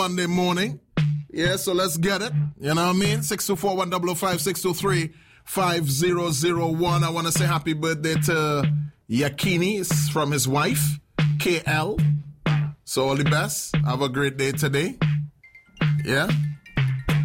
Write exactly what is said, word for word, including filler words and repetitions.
Monday morning. Yeah, so let's get it. You know what I mean? six two four, one five five, six two three, five zero zero one. I want to say happy birthday to Yakini. It's from his wife, K L. So all the best. Have a great day today. Yeah.